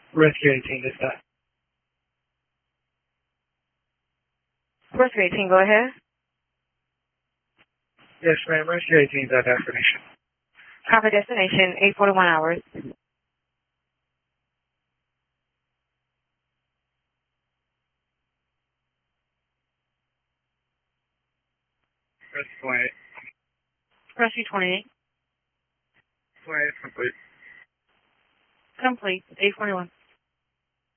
Rescue 18, dispatch. Rescue 18, go ahead. Yes, ma'am. Rescue 18 is our destination. Copy destination, 8:41 hours. Rescue 28. Rescue 28. 28 complete. Complete, 8:41.